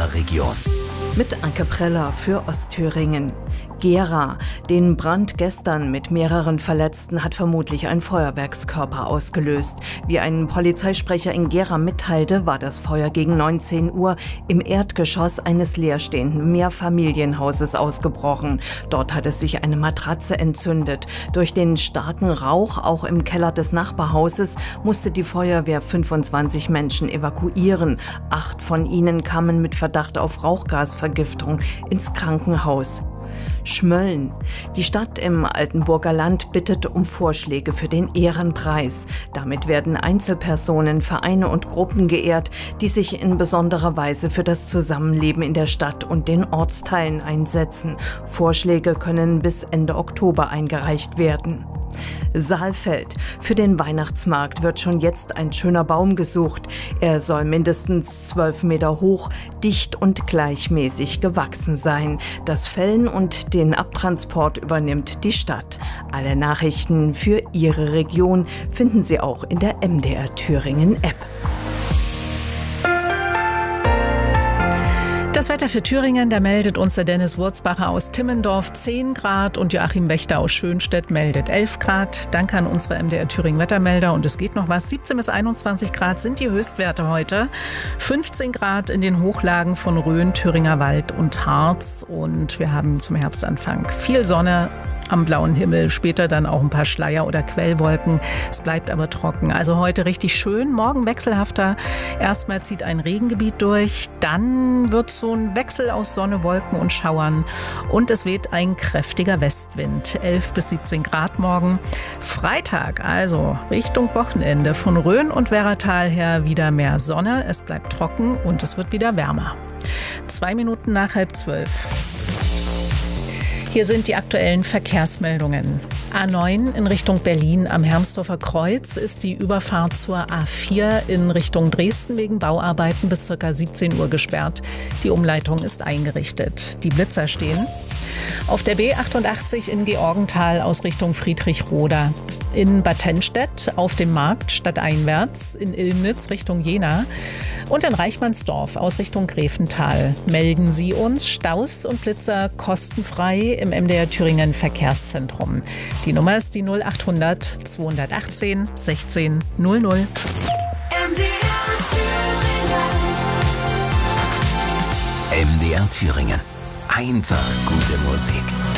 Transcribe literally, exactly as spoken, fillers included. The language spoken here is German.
ihrer Region. Mit Anke Preller für Ostthüringen. Gera. Den Brand gestern mit mehreren Verletzten hat vermutlich ein Feuerwerkskörper ausgelöst. Wie ein Polizeisprecher in Gera mitteilte, war das Feuer gegen neunzehn Uhr im Erdgeschoss eines leerstehenden Mehrfamilienhauses ausgebrochen. Dort hat es sich eine Matratze entzündet. Durch den starken Rauch, auch im Keller des Nachbarhauses, musste die Feuerwehr fünfundzwanzig Menschen evakuieren. Acht von ihnen kamen mit Verdacht auf Rauchgasvergiftung ins Krankenhaus. Schmölln. Die Stadt im Altenburger Land bittet um Vorschläge für den Ehrenpreis. Damit werden Einzelpersonen, Vereine und Gruppen geehrt, die sich in besonderer Weise für das Zusammenleben in der Stadt und den Ortsteilen einsetzen. Vorschläge können bis Ende Oktober eingereicht werden. Saalfeld. Für den Weihnachtsmarkt wird schon jetzt ein schöner Baum gesucht. Er soll mindestens zwölf Meter hoch, dicht und gleichmäßig gewachsen sein. Das Fällen und den Abtransport übernimmt die Stadt. Alle Nachrichten für Ihre Region finden Sie auch in der M D R Thüringen App. Das Wetter für Thüringen, da meldet uns der Dennis Wurzbacher aus Timmendorf zehn Grad und Joachim Wächter aus Schönstedt meldet elf Grad. Danke an unsere M D R Thüringen Wettermelder und es geht noch was. siebzehn bis einundzwanzig Grad sind die Höchstwerte heute. fünfzehn Grad in den Hochlagen von Rhön, Thüringer Wald und Harz und wir haben zum Herbstanfang viel Sonne am blauen Himmel, später dann auch ein paar Schleier- oder Quellwolken. Es bleibt aber trocken. Also heute richtig schön, morgen wechselhafter. Erstmal zieht ein Regengebiet durch, dann wird so ein Wechsel aus Sonne, Wolken und Schauern und es weht ein kräftiger Westwind. elf bis siebzehn Grad morgen. Freitag, also Richtung Wochenende, von Rhön und Werratal her wieder mehr Sonne. Es bleibt trocken und es wird wieder wärmer. Zwei Minuten nach halb zwölf. Hier sind die aktuellen Verkehrsmeldungen. A neun in Richtung Berlin am Hermsdorfer Kreuz ist die Überfahrt zur A vier in Richtung Dresden wegen Bauarbeiten bis ca. siebzehn Uhr gesperrt. Die Umleitung ist eingerichtet. Die Blitzer stehen. Auf der B achtundachtzig in Georgenthal aus Richtung Friedrichroda. In Bad Tennstedt auf dem Markt stadteinwärts, in Illnitz Richtung Jena und in Reichmannsdorf aus Richtung Grevental. Melden Sie uns Staus und Blitzer kostenfrei im M D R Thüringen Verkehrszentrum. Die Nummer ist die null achthundert zweihundertachtzehn sechzehn null null. M D R Thüringen. M D R Thüringen. Einfach gute Musik.